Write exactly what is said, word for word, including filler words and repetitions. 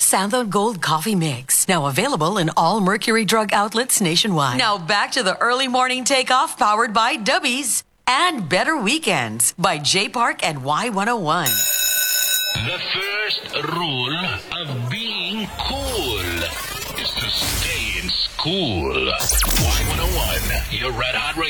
Santhone Gold Coffee Mix. Now available in all Mercury Drug outlets nationwide. Now back to the early morning takeoff powered by Dubbies. And Better Weekends by J Park and Y one oh one. The first rule of being cool is to stay in school. Y one oh one, your Red Hot Radio.